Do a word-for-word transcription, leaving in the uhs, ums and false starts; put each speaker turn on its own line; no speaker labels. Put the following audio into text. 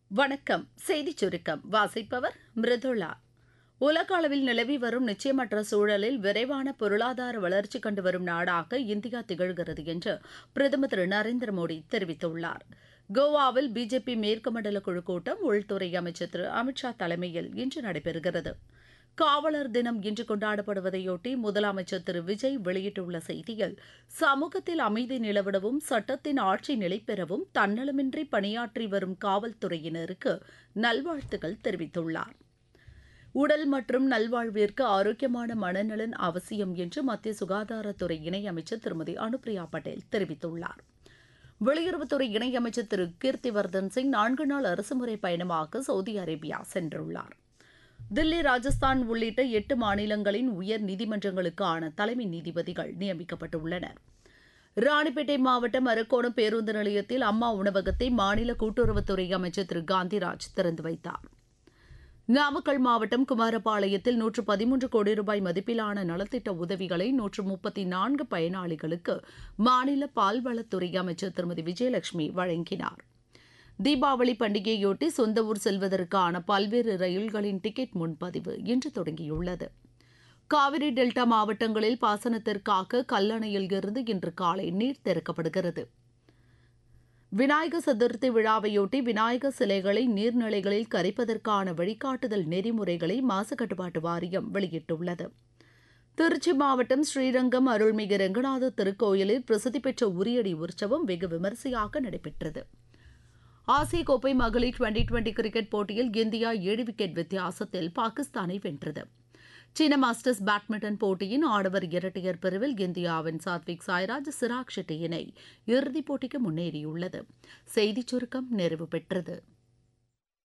வணக்கம். செய்திச் சுருக்கம் வாசிப்பவர் மிருதுளா. உலக அளவில் நிலவி வரும் நிச்சயமற்ற சூழலில் விரைவான பொருளாதார வளர்ச்சி கண்டு வரும் நாடாக இந்தியா திகழ்கிறது என்று பிரதமர் திரு நரேந்திர மோடி தெரிவித்துள்ளார். கோவாவில் பிஜேபி மேற்கு மண்டல குழு கூட்டம் உள்துறை அமைச்சர் திரு அமித் ஷா தலைமையில் இன்று நடைபெறுகிறது. காவலர் தினம் இன்று கொண்டாடப்படுவதையொட்டி முதலமைச்சர் திரு விஜய் வெளியிட்டுள்ள செய்தியில், சமூகத்தில் அமைதி நிலவிடவும் சட்டத்தின் ஆட்சி நிலைபெறவும் தன்னலமின்றி பணியாற்றி வரும் காவல்துறையினருக்கு நல்வாழ்த்துக்கள் தெரிவித்துள்ளார். உடல் மற்றும் நல்வாழ்விற்கு ஆரோக்கியமான மனநலன் அவசியம் என்று மத்திய சுகாதாரத்துறை இணையமைச்சர் திருமதி அனுப்பிரியா பட்டேல் தெரிவித்துள்ளார். வெளியுறவுத்துறை இணையமைச்சர் திரு கீர்த்திவர்தன் சிங் நான்கு நாள் அரசுமுறை பயணமாக சவுதி அரேபியா சென்றுள்ளார். தில்லி, ராஜஸ்தான் உள்ளிட்ட எட்டு மாநிலங்களின் உயர் நீதிமன்றங்களுக்கான தலைமை நீதிபதிகள் நியமிக்கப்பட்டுள்ளனர். ராணிப்பேட்டை மாவட்டம் அரக்கோணம் பேருந்து நிலையத்தில் அம்மா உணவகத்தை மாநில கூட்டுறவுத்துறை அமைச்சர் திரு காந்திராஜ் திறந்து வைத்தார். நாமக்கல் மாவட்டம் குமாரபாளையத்தில் நூற்று பதிமூன்று கோடி ரூபாய் மதிப்பிலான நலத்திட்ட உதவிகளை நூற்று முப்பத்தி நான்கு பயனாளிகளுக்கு மாநில பால்வளத்துறை அமைச்சர் திருமதி விஜயலட்சுமி வழங்கினார். தீபாவளி பண்டிகையொட்டி சொந்த ஊர் செல்வதற்கான பல்வேறு ரயில்களின் டிக்கெட் முன்பதிவு இன்று தொடங்கியுள்ளது. காவிரி டெல்டா மாவட்டங்களில் பாசனத்திற்காக கல்லணையில் இருந்து இன்று காலை நீர் திறக்கப்படுகிறது. விநாயகர் சதுர்த்தி விழாவையொட்டி விநாயகர் சிலைகளை நீர்நிலைகளில் கரைப்பதற்கான வழிகாட்டுதல் நெறிமுறைகளை மாசு கட்டுப்பாட்டு வாரியம் வெளியிட்டுள்ளது. திருச்சி மாவட்டம் ஸ்ரீரங்கம் அருள்மிகு ரெங்கநாதர் திருக்கோயிலில் பிரசித்தி பெற்ற உரியடி உற்சவம் வெகு விமரிசையாக நடைபெற்றது. ஆசிய கோப்பை மகளிர் டுவெண்டி டுவெண்டி கிரிக்கெட் போட்டியில் இந்தியா ஏழு விக்கெட் வித்தியாசத்தில் பாகிஸ்தானை வென்றது. சீன மாஸ்டர்ஸ் பேட்மிண்டன் போட்டியின் ஆடவர் இரட்டையர் பிரிவில் இந்தியாவின் சாத்விக் சாய்ராஜ் சிராக் ஷெட்டி இணை இறுதிப் போட்டிக்கு முன்னேறியுள்ளது. செய்திச் சுருக்கம் நிறைவு பெற்றது.